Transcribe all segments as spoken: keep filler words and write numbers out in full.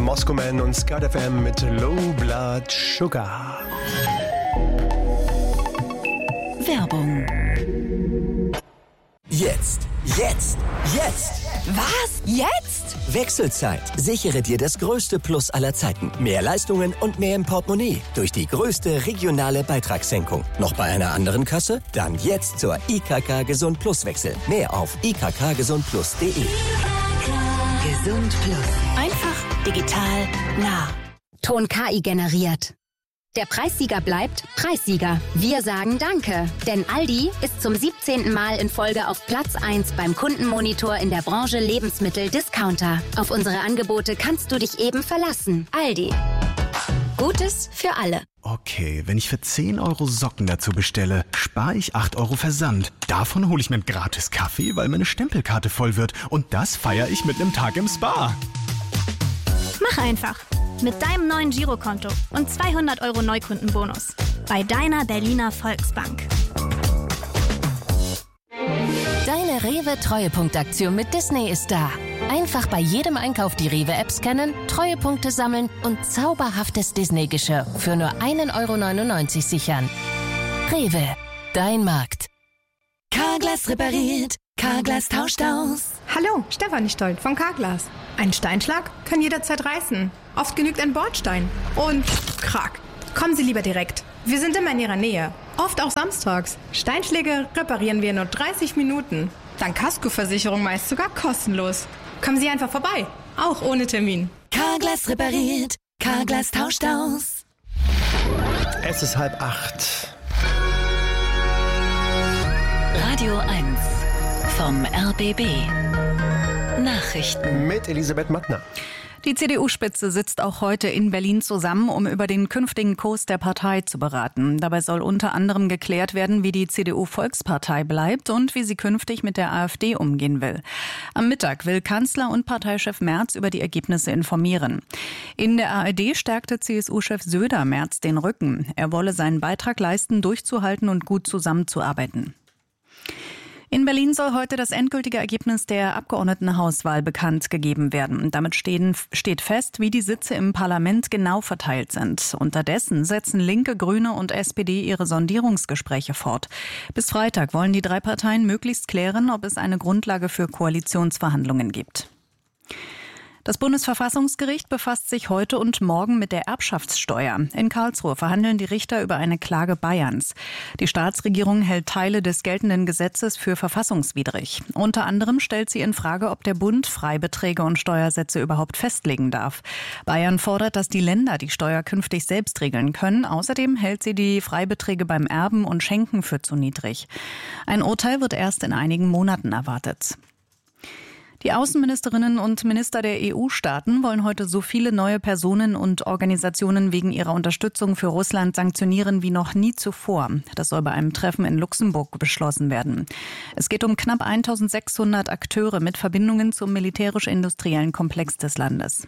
Moscow Man und Skat F M mit Low Blood Sugar. Werbung. Jetzt, jetzt, jetzt! Was? Jetzt? Wechselzeit. Sichere dir das größte Plus aller Zeiten. Mehr Leistungen und mehr im Portemonnaie. Durch die größte regionale Beitragssenkung. Noch bei einer anderen Kasse? Dann jetzt zur I K K Gesund Plus Wechsel. Mehr auf i k k gesund plus punkt d e. Gesund Plus. Einfach, digital, nah. Ton K I generiert. Der Preissieger bleibt Preissieger. Wir sagen Danke, denn Aldi ist zum siebzehnten Mal in Folge auf Platz eins beim Kundenmonitor in der Branche Lebensmittel-Discounter. Auf unsere Angebote kannst du dich eben verlassen. Aldi. Gutes für alle. Okay, wenn ich für zehn Euro Socken dazu bestelle, spare ich acht Euro Versand. Davon hole ich mir einen gratis Kaffee, weil meine Stempelkarte voll wird. Und das feiere ich mit einem Tag im Spa. Mach einfach. Mit deinem neuen Girokonto und zweihundert Euro Neukundenbonus. Bei deiner Berliner Volksbank. Deine Rewe-Treuepunktaktion mit Disney ist da. Einfach bei jedem Einkauf die Rewe-App scannen, Treuepunkte sammeln und zauberhaftes Disney-Geschirr für nur ein Euro neunundneunzig sichern. Rewe, dein Markt. Carglass repariert, Carglass tauscht aus. Hallo, Stefanie Stolt von Carglass. Ein Steinschlag kann jederzeit reißen. Oft genügt ein Bordstein. Und krack. Kommen Sie lieber direkt. Wir sind immer in Ihrer Nähe. Oft auch samstags. Steinschläge reparieren wir in nur dreißig Minuten. Dank Kaskoversicherung meist sogar kostenlos. Kommen Sie einfach vorbei. Auch ohne Termin. Carglass repariert, Carglass tauscht aus. Es ist halb acht. Radio eins vom R B B. Nachrichten mit Elisabeth Mattner. Die C D U-Spitze sitzt auch heute in Berlin zusammen, um über den künftigen Kurs der Partei zu beraten. Dabei soll unter anderem geklärt werden, wie die C D U-Volkspartei bleibt und wie sie künftig mit der AfD umgehen will. Am Mittag will Kanzler und Parteichef Merz über die Ergebnisse informieren. In der A R D stärkte C S U-Chef Söder Merz den Rücken. Er wolle seinen Beitrag leisten, durchzuhalten und gut zusammenzuarbeiten. In Berlin soll heute das endgültige Ergebnis der Abgeordnetenhauswahl bekannt gegeben werden. Damit stehen, steht fest, wie die Sitze im Parlament genau verteilt sind. Unterdessen setzen Linke, Grüne und S P D ihre Sondierungsgespräche fort. Bis Freitag wollen die drei Parteien möglichst klären, ob es eine Grundlage für Koalitionsverhandlungen gibt. Das Bundesverfassungsgericht befasst sich heute und morgen mit der Erbschaftssteuer. In Karlsruhe verhandeln die Richter über eine Klage Bayerns. Die Staatsregierung hält Teile des geltenden Gesetzes für verfassungswidrig. Unter anderem stellt sie in Frage, ob der Bund Freibeträge und Steuersätze überhaupt festlegen darf. Bayern fordert, dass die Länder die Steuer künftig selbst regeln können. Außerdem hält sie die Freibeträge beim Erben und Schenken für zu niedrig. Ein Urteil wird erst in einigen Monaten erwartet. Die Außenministerinnen und Minister der E U-Staaten wollen heute so viele neue Personen und Organisationen wegen ihrer Unterstützung für Russland sanktionieren wie noch nie zuvor. Das soll bei einem Treffen in Luxemburg beschlossen werden. Es geht um knapp eintausendsechshundert Akteure mit Verbindungen zum militärisch-industriellen Komplex des Landes.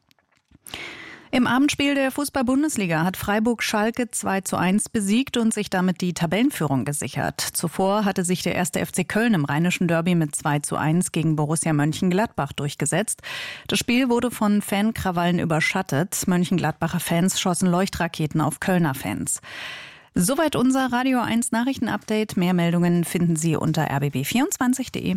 Im Abendspiel der Fußball-Bundesliga hat Freiburg Schalke zwei zu eins besiegt und sich damit die Tabellenführung gesichert. Zuvor hatte sich der erste F C Köln im Rheinischen Derby mit zwei zu eins gegen Borussia Mönchengladbach durchgesetzt. Das Spiel wurde von Fankrawallen überschattet. Mönchengladbacher Fans schossen Leuchtraketen auf Kölner Fans. Soweit unser Radio eins Nachrichtenupdate. Mehr Meldungen finden Sie unter r b b vierundzwanzig punkt d e.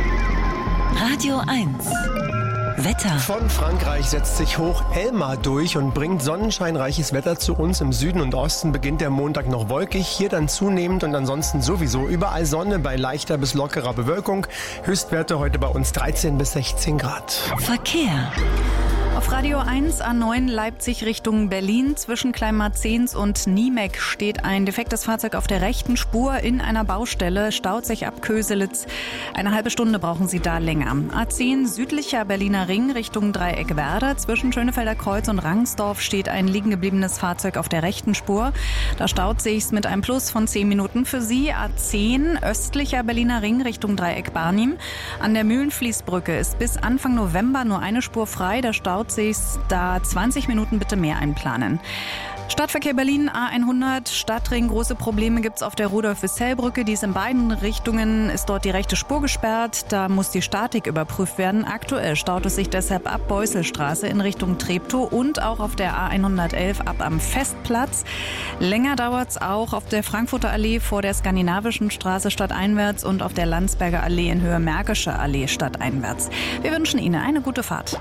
Radio eins Wetter. Von Frankreich setzt sich hoch Elmar durch und bringt sonnenscheinreiches Wetter zu uns. Im Süden und Osten beginnt der Montag noch wolkig, hier dann zunehmend und ansonsten sowieso überall Sonne bei leichter bis lockerer Bewölkung. Höchstwerte heute bei uns dreizehn bis sechzehn Grad. Verkehr. Auf Radio eins A neun Leipzig Richtung Berlin zwischen Kleinmarzens und Niemek steht ein defektes Fahrzeug auf der rechten Spur in einer Baustelle, staut sich ab Köselitz. Eine halbe Stunde brauchen Sie da länger. A zehn südlicher Berliner Ring Richtung Dreieck Werder. Zwischen Schönefelder Kreuz und Rangsdorf steht ein liegen gebliebenes Fahrzeug auf der rechten Spur. Da staut sich's mit einem Plus von zehn Minuten für Sie. A zehn östlicher Berliner Ring Richtung Dreieck Barnim. An der Mühlenfließbrücke ist bis Anfang November nur eine Spur frei. Da staut staut sich's. Da zwanzig Minuten bitte mehr einplanen. Stadtverkehr Berlin A hundert, Stadtring, große Probleme gibt's auf der Rudolf-Wissell-Brücke. Die ist in beiden Richtungen, ist dort die rechte Spur gesperrt. Da muss die Statik überprüft werden. Aktuell staut es sich deshalb ab Beusselstraße in Richtung Treptow und auch auf der A hundertelf ab am Festplatz. Länger dauert's auch auf der Frankfurter Allee vor der Skandinavischen Straße stadteinwärts und auf der Landsberger Allee in Höhe Märkische Allee stadteinwärts. Wir wünschen Ihnen eine gute Fahrt.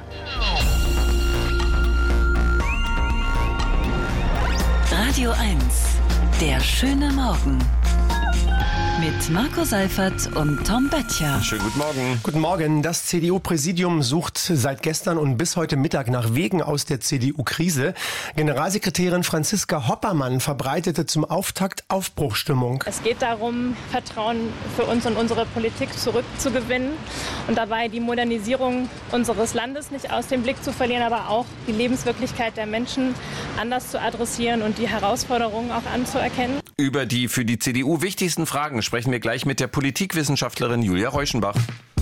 Radio eins, der schöne Morgen. Mit Marco Seifert und Tom Böttcher. Schönen guten Morgen. Guten Morgen. Das C D U-Präsidium sucht seit gestern und bis heute Mittag nach Wegen aus der C D U-Krise. Generalsekretärin Franziska Hoppermann verbreitete zum Auftakt Aufbruchstimmung. Es geht darum, Vertrauen für uns und unsere Politik zurückzugewinnen und dabei die Modernisierung unseres Landes nicht aus dem Blick zu verlieren, aber auch die Lebenswirklichkeit der Menschen anders zu adressieren und die Herausforderungen auch anzuerkennen. Über die für die C D U wichtigsten Fragen sprechen wir gleich mit der Politikwissenschaftlerin Julia Reuschenbach.